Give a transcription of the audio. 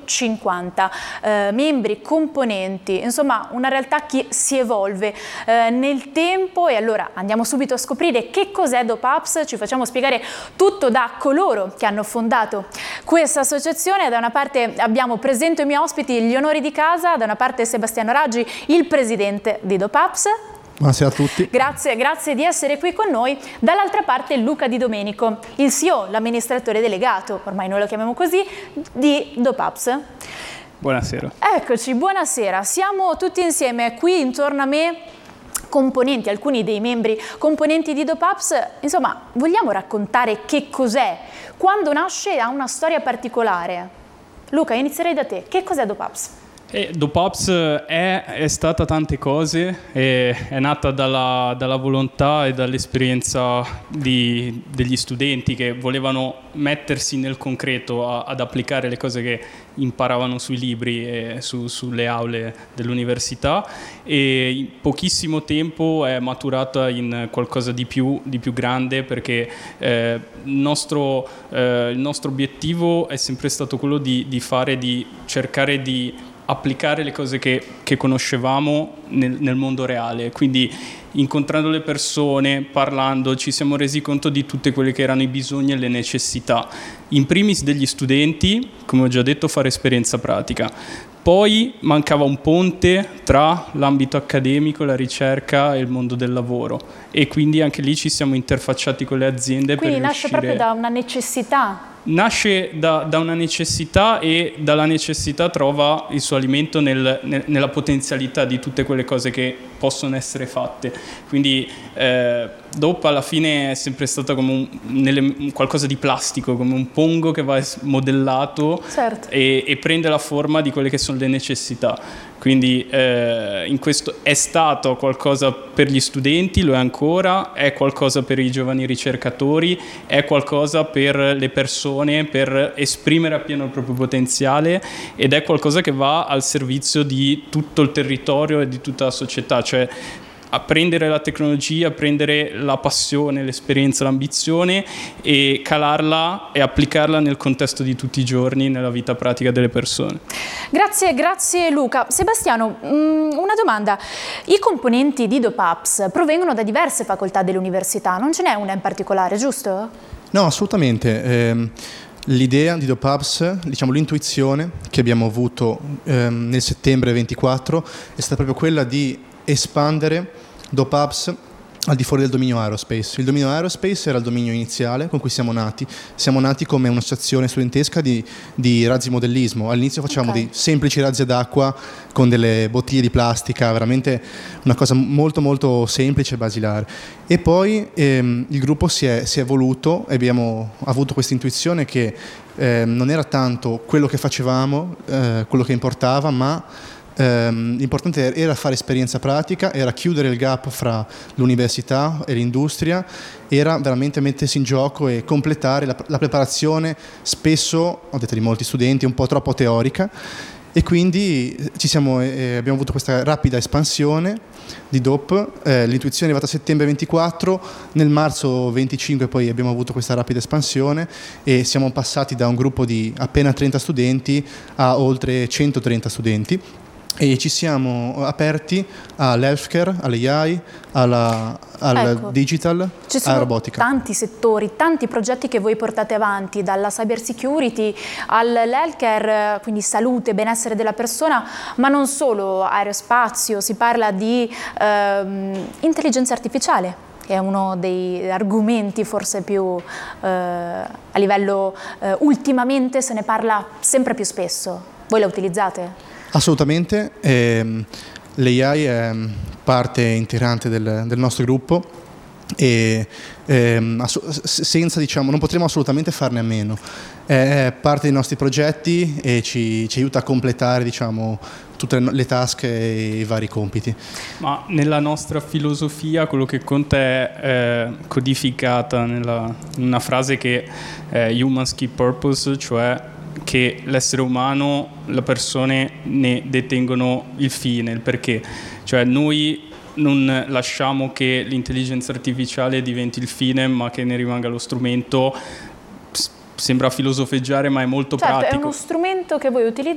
50 membri, componenti, insomma una realtà che si evolve nel tempo. E allora andiamo subito a scoprire che cos'è DOPAPS, ci facciamo spiegare tutto da coloro che hanno fondato questa associazione. Da una parte presento i miei ospiti, gli onori di casa, da una parte Sebastiano Raggi, il presidente di DOPAPS. Buonasera a tutti. Grazie di essere qui con noi. Dall'altra parte Luca Di Domenico, il CEO, l'amministratore delegato, ormai noi lo chiamiamo così, di DOPAPS. Buonasera. Eccoci, buonasera. Siamo tutti insieme qui intorno a me, componenti, alcuni dei membri componenti di DOPAPS. Insomma, vogliamo raccontare che cos'è? Quando nasce ha una storia particolare. Luca, inizierei da te. Che cos'è DOPAPS? DOPAPS è stata tante cose, è nata dalla volontà e dall'esperienza degli studenti che volevano mettersi nel concreto ad applicare le cose che imparavano sui libri e sulle aule dell'università, e in pochissimo tempo è maturata in qualcosa di più grande, perché il nostro obiettivo è sempre stato quello di cercare di applicare le cose che conoscevamo nel mondo reale. Quindi incontrando le persone, parlando, ci siamo resi conto di tutte quelle che erano i bisogni e le necessità. In primis degli studenti, come ho già detto, fare esperienza pratica. Poi mancava un ponte tra l'ambito accademico, la ricerca e il mondo del lavoro, e quindi anche lì ci siamo interfacciati con le aziende. Quindi nasce proprio da una necessità. Nasce da una necessità, e dalla necessità trova il suo alimento nella potenzialità di tutte quelle cose che possono essere fatte. Quindi DOP alla fine è sempre stata come qualcosa di plastico, come un pongo che va modellato, certo, e prende la forma di quelle che sono le necessità. Quindi in questo è stato qualcosa per gli studenti, lo è ancora, è qualcosa per i giovani ricercatori, è qualcosa per le persone, per esprimere appieno il proprio potenziale, ed è qualcosa che va al servizio di tutto il territorio e di tutta la società, cioè a prendere la tecnologia, prendere la passione, l'esperienza, l'ambizione, e calarla e applicarla nel contesto di tutti i giorni, nella vita pratica delle persone. Grazie Luca. Sebastiano, una domanda. I componenti di DOPAPS provengono da diverse facoltà dell'università, non ce n'è una in particolare, giusto? No, assolutamente. L'idea di DOPAPS, diciamo l'intuizione che abbiamo avuto nel settembre 24 è stata proprio quella di espandere DOPAPS al di fuori del dominio aerospace. Il dominio aerospace era il dominio iniziale con cui siamo nati. Siamo nati come un'associazione studentesca di razzi modellismo. All'inizio facevamo dei semplici razzi ad acqua con delle bottiglie di plastica, veramente una cosa molto molto semplice e basilare. E poi il gruppo si è evoluto, e abbiamo avuto questa intuizione che non era tanto quello che facevamo, quello che importava, ma l'importante era fare esperienza pratica, era chiudere il gap fra l'università e l'industria, era veramente mettersi in gioco e completare la preparazione, spesso, ho detto di molti studenti, un po' troppo teorica, e quindi abbiamo avuto questa rapida espansione di DOP. L'intuizione è arrivata a settembre 24, nel marzo 25 poi abbiamo avuto questa rapida espansione, e siamo passati da un gruppo di appena 30 studenti a oltre 130 studenti. E ci siamo aperti all'healthcare, all'AI, al digital, alla robotica. Tanti settori, tanti progetti che voi portate avanti, dalla cyber security all'healthcare, quindi salute, benessere della persona, ma non solo, aerospazio, si parla di intelligenza artificiale, che è uno degli argomenti forse più a livello ultimamente se ne parla sempre più spesso. Voi la utilizzate? Assolutamente, l'AI è parte integrante del nostro gruppo, e senza, diciamo, non potremo assolutamente farne a meno. È parte dei nostri progetti e ci aiuta a completare, diciamo, tutte le task e i vari compiti. Ma nella nostra filosofia quello che conta è codificata in una frase che è Humans Key Purpose, cioè che l'essere umano, le persone ne detengono il fine, il perché. Cioè noi non lasciamo che l'intelligenza artificiale diventi il fine, ma che ne rimanga lo strumento. Sembra filosofeggiare, ma è molto pratico. È uno strumento che voi utilizzate